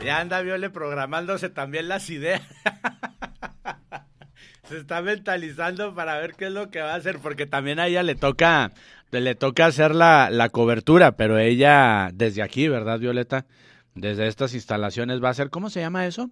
Ya anda Viole programándose también las ideas. Se está mentalizando para ver qué es lo que va a hacer, porque también a ella le toca hacer la cobertura, pero ella desde aquí, ¿verdad, Violeta? Desde estas instalaciones va a hacer, ¿cómo se llama eso?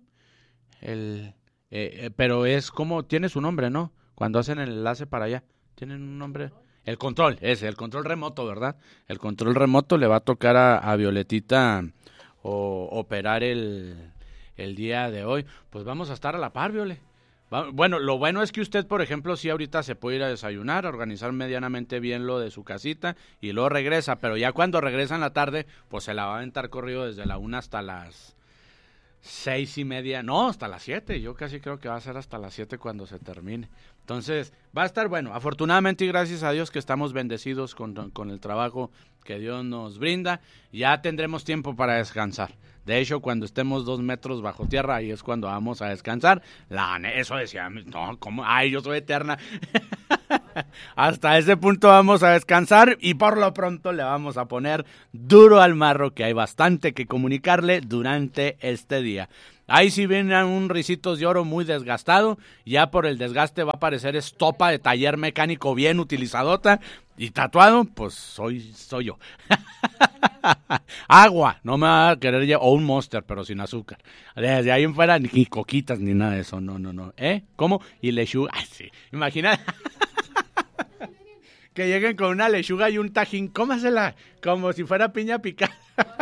Pero es como, tiene su nombre, ¿no? Cuando hacen el enlace para allá, ¿tienen un nombre? El control remoto, ¿verdad? El control remoto le va a tocar a Violetita operar el día de hoy. Pues vamos a estar a la par, Viole. Bueno, lo bueno es que usted, por ejemplo, sí ahorita se puede ir a desayunar, a organizar medianamente bien lo de su casita y luego regresa, pero ya cuando regresa en la tarde, pues se la va a aventar corrido desde la 1 hasta las 6:30, no, hasta las 7, yo casi creo que va a ser hasta las 7 cuando se termine. Entonces, va a estar bueno, afortunadamente y gracias a Dios que estamos bendecidos con el trabajo que Dios nos brinda, ya tendremos tiempo para descansar. De hecho, cuando estemos 2 metros bajo tierra, ahí es cuando vamos a descansar. Eso decía, no, ¿cómo? Ay, yo soy eterna. Hasta ese punto vamos a descansar y por lo pronto le vamos a poner duro al marro, que hay bastante que comunicarle durante este día. Ahí sí viene un Ricitos de Oro muy desgastado, ya por el desgaste va a parecer estopa de taller mecánico bien utilizadota y tatuado, pues soy yo. Agua, no me va a querer llevar, o un Monster, pero sin azúcar. Desde ahí en fuera ni coquitas ni nada de eso, no. ¿Cómo? Y lechuga, ay sí, imagina. Que lleguen con una lechuga y un tajín, cómasela, como si fuera piña picada.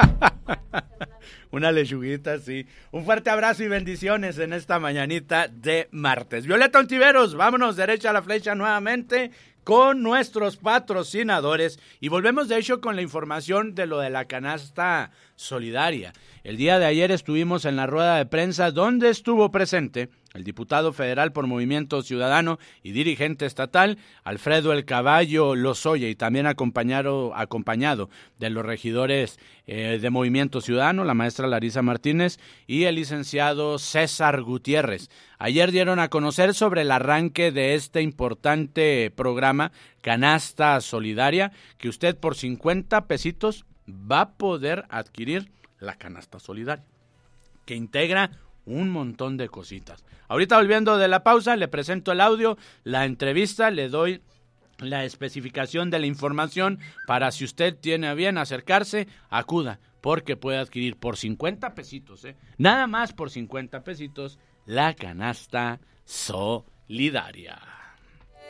Una lechuguita, sí. Un fuerte abrazo y bendiciones en esta mañanita de martes. Violeta Ontiveros, vámonos derecha a la flecha nuevamente con nuestros patrocinadores y volvemos de hecho con la información de lo de la canasta solidaria. El día de ayer estuvimos en la rueda de prensa donde estuvo presente el diputado federal por Movimiento Ciudadano y dirigente estatal, Alfredo El Caballo Lozoya, y también acompañado de los regidores de Movimiento Ciudadano, la maestra Larisa Martínez y el licenciado César Gutiérrez. Ayer dieron a conocer sobre el arranque de este importante programa Canasta Solidaria, que usted por 50 pesitos va a poder adquirir la canasta solidaria, que integra un montón de cositas. Ahorita volviendo de la pausa, le presento el audio, la entrevista, le doy la especificación de la información para si usted tiene a bien acercarse, acuda, porque puede adquirir por 50 pesitos, nada más por 50 pesitos, la canasta solidaria.